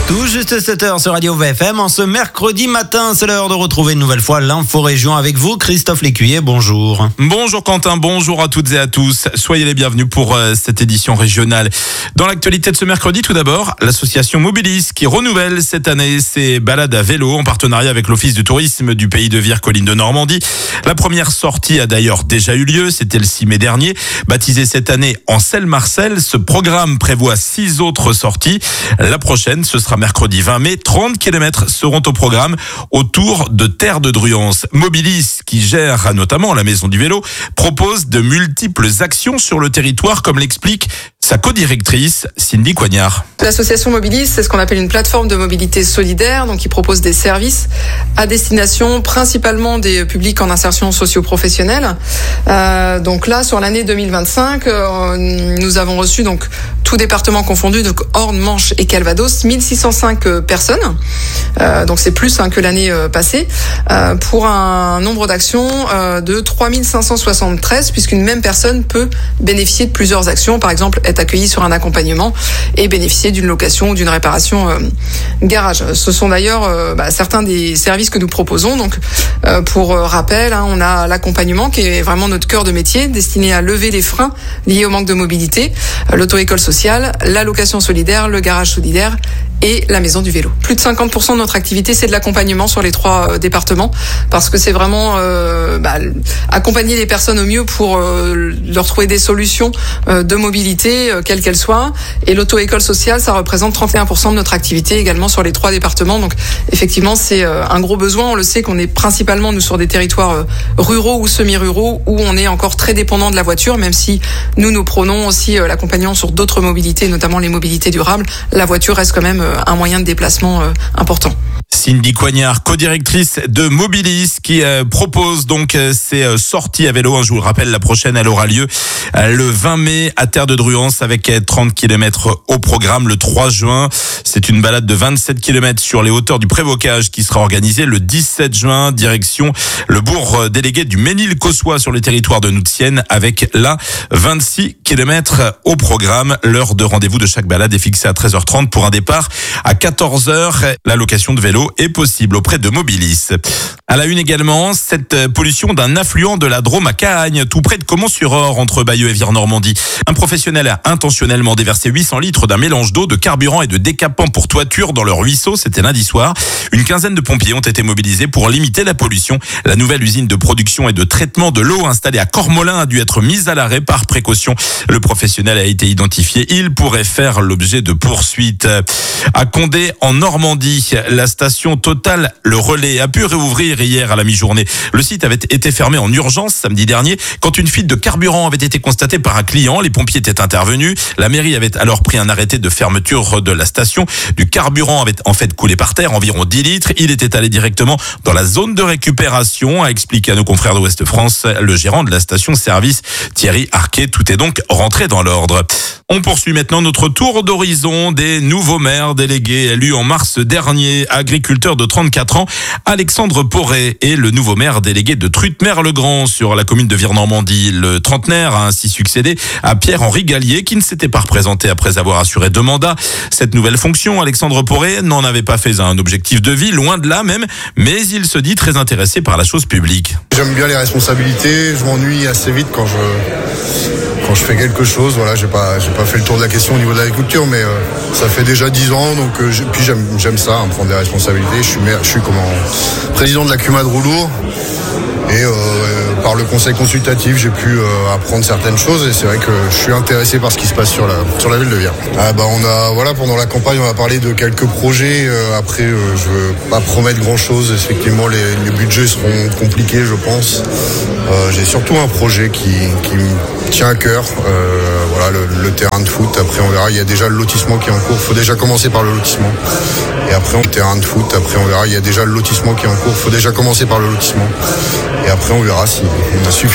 Tout juste 7h sur Radio VFM. En ce mercredi matin, c'est l'heure de retrouver une nouvelle fois l'info région avec vous, Christophe Lécuyer. Bonjour. Bonjour Quentin, bonjour à toutes et à tous. Soyez les bienvenus pour cette édition régionale. Dans l'actualité de ce mercredi, tout d'abord, l'association Mobilis qui renouvelle cette année ses balades à vélo en partenariat avec l'Office du tourisme du Pays de Vire, Collines de Normandie. La première sortie a d'ailleurs déjà eu lieu, c'était le 6 mai dernier. Baptisé cette année en Selle-Marcel, ce programme prévoit 6 autres sorties. La prochaine, ce sera mercredi 20 mai. 30 km seront au programme autour de Terre de Druance. Mobilis, qui gère notamment la Maison du Vélo, propose de multiples actions sur le territoire, comme l'explique sa codirectrice, Cindy Coignard. L'association Mobilis, c'est ce qu'on appelle une plateforme de mobilité solidaire, donc qui propose des services à destination principalement des publics en insertion socio-professionnelle. Donc là, sur l'année 2025, nous avons reçu, donc tout département confondu, donc Orne, Manche et Calvados, 1605 personnes. Donc c'est plus que l'année passée, pour un nombre d'actions de 3573, puisqu'une même personne peut bénéficier de plusieurs actions, par exemple être accueilli sur un accompagnement et bénéficier d'une location ou d'une réparation garage. Ce sont d'ailleurs certains des services que nous proposons. Donc, pour rappel, on a l'accompagnement qui est vraiment notre cœur de métier, destiné à lever les freins liés au manque de mobilité, l'auto-école sociale, la location solidaire, le garage solidaire et la maison du vélo. Plus de 50% de notre activité, c'est de l'accompagnement sur les 3 départements, parce que c'est vraiment accompagner les personnes au mieux pour leur trouver des solutions de mobilité, quelles qu'elles soient. Et l'auto-école sociale, ça représente 31% de notre activité également sur les 3 départements. Donc effectivement, c'est un gros besoin. On le sait qu'on est principalement, nous, sur des territoires ruraux ou semi-ruraux, où on est encore très dépendant de la voiture, même si nous prônons aussi l'accompagnement sur d'autres mobilités, notamment les mobilités durables. La voiture reste quand même un moyen de déplacement important. Cindy Coignard, codirectrice de Mobilis, qui propose donc ces sorties à vélo. Je vous le rappelle, la prochaine, elle aura lieu le 20 mai à Terre de Druance avec 30 km au programme le 3 juin. C'est une balade de 27 km sur les hauteurs du Prévocage qui sera organisée le 17 juin, direction le bourg délégué du Ménil-Cossois sur le territoire de Noutienne avec là 26 km au programme. L'heure de rendez-vous de chaque balade est fixée à 13h30 pour un départ à 14h. La location de vélo est possible auprès de Mobilis. À la une également, cette pollution d'un affluent de la Drôme à Cahagnes, tout près de Caumont-sur-Orge, entre Bayeux et Vire-Normandie. Un professionnel a intentionnellement déversé 800 litres d'un mélange d'eau, de carburant et de décapant pour toiture dans le ruisseau. C'était lundi soir. Une quinzaine de pompiers ont été mobilisés pour limiter la pollution. La nouvelle usine de production et de traitement de l'eau installée à Cormolin a dû être mise à l'arrêt par précaution. Le professionnel a été identifié. Il pourrait faire l'objet de poursuites. À Condé, en Normandie, la station Total Le Relais a pu réouvrir hier à la mi-journée. Le site avait été fermé en urgence samedi dernier quand une fuite de carburant avait été constatée par un client. Les pompiers étaient intervenus. La mairie avait alors pris un arrêté de fermeture de la station. Du carburant avait en fait coulé par terre, environ 10 litres. Il était allé directement dans la zone de récupération, a expliqué à nos confrères d'Ouest France le gérant de la station-service, Thierry Arquet. Tout est donc rentré dans l'ordre. On poursuit maintenant notre tour d'horizon des nouveaux maires délégués élus en mars dernier. Agriculteur de 34 ans, Alexandre Poré est le nouveau maire délégué de Trutmer-le-Grand sur la commune de Vire-Normandie. Le trentenaire a ainsi succédé à Pierre-Henri Gallier qui ne s'était pas représenté après avoir assuré 2 mandats. Cette nouvelle fonction, Alexandre Poré n'en avait pas fait un objectif de vie, loin de là même, mais il se dit très intéressé par la chose publique. J'aime bien les responsabilités, je m'ennuie assez vite quand je fais quelque chose. Voilà, j'ai pas fait le tour de la question au niveau de l'agriculture, mais ça fait déjà 10 ans, donc puis j'aime ça, prendre des responsabilités. Je suis président de la CUMA de Roulour, et par le conseil consultatif, j'ai pu apprendre certaines choses, et c'est vrai que je suis intéressé par ce qui se passe sur la ville de Vire. Pendant la campagne, on a parlé de quelques projets. Après, je veux pas promettre grand chose. Effectivement, les budgets seront compliqués, je pense. J'ai surtout un projet qui me tient à cœur. Le terrain de foot. Après, on verra. Il y a déjà le lotissement qui est en cours. Il faut déjà commencer par le lotissement. Et après, on terrain de foot. Après, on verra. Il y a déjà le lotissement qui est en cours. Il faut déjà commencer par le lotissement. Et après, on verra si on a suffisamment